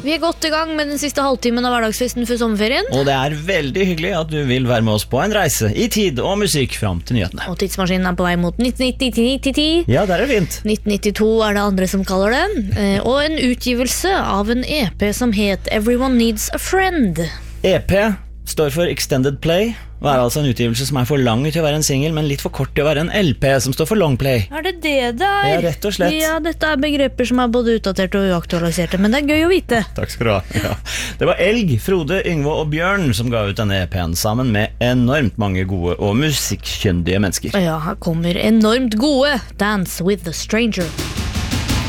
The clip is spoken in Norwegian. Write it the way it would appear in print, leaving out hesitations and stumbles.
Vi godt I gang med den siste halvtimen av hverdagsfesten før sommerferien. Og det veldig hyggelig at du vil være med oss på en reise I tid og musikk fram til nyhetene. Og tidsmaskinen på vei mot 1990. Ja, det fint. 1992 det andre som kaller det. Og en utgivelse av en EP som het Everyone Needs a Friend. EP står for Extended Play, og altså en utgivelse som for lang til å være en single, men litt for kort til å være en LP som står for Long Play. Det det der? Ja, rett og slett. Ja, dette begreper som både utdaterte og uaktualiserte, men det gøy å vite. Takk skal du ha. Ja. Det var Elg, Frode, Yngve og Bjørn som ga ut denne EP'en sammen med enormt mange gode og musikkkyndige mennesker. Ja, her kommer enormt gode Dance with the Stranger.